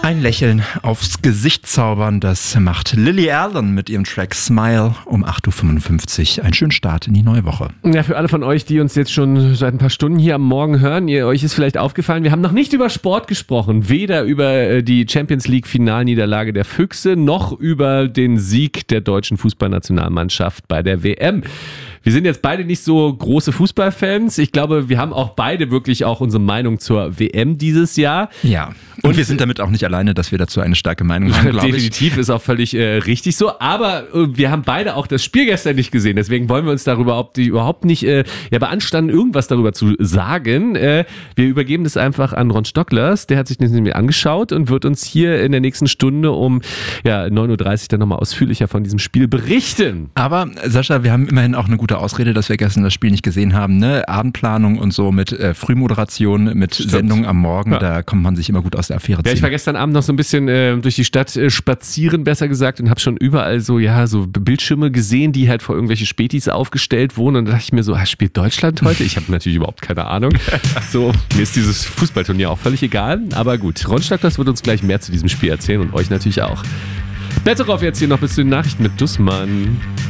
Ein Lächeln aufs Gesicht zaubern, das macht Lily Allen mit ihrem Track Smile um 8.55 Uhr. Einen schönen Start in die neue Woche. Ja, für alle von euch, die uns jetzt schon seit ein paar Stunden hier am Morgen hören, euch ist vielleicht aufgefallen, wir haben noch nicht über Sport gesprochen. Weder über die Champions League Finalniederlage der Füchse, noch über den Sieg der deutschen Fußballnationalmannschaft bei der WM. Wir sind jetzt beide nicht so große Fußballfans. Ich glaube, wir haben auch beide wirklich auch unsere Meinung zur WM dieses Jahr. Ja, und wir sind damit auch nicht alleine, dass wir dazu eine starke Meinung haben, glaube ich. Definitiv, ist auch völlig richtig so. Aber wir haben beide auch das Spiel gestern nicht gesehen. Deswegen wollen wir uns darüber überhaupt nicht beanstanden, irgendwas darüber zu sagen. Wir übergeben das einfach an Ron Stocklers. Der hat sich das nämlich angeschaut und wird uns hier in der nächsten Stunde um 9.30 Uhr dann nochmal ausführlicher von diesem Spiel berichten. Aber Sascha, wir haben immerhin auch eine gute Ausrede, dass wir gestern das Spiel nicht gesehen haben. Ne? Abendplanung und so mit Frühmoderation, mit Sendung am Morgen, da kommt man sich immer gut aus der Affäre ziehen. Ja, ich war gestern Abend noch so ein bisschen durch die Stadt spazieren, besser gesagt, und habe schon überall so Bildschirme gesehen, die halt vor irgendwelche Spätis aufgestellt wurden. Und da dachte ich mir so, spielt Deutschland heute? Ich habe natürlich überhaupt keine Ahnung. So, mir ist dieses Fußballturnier auch völlig egal. Aber gut, Ron Stocklers wird uns gleich mehr zu diesem Spiel erzählen und euch natürlich auch. Betteroff jetzt hier noch bis zu den Nachrichten mit Dussmann.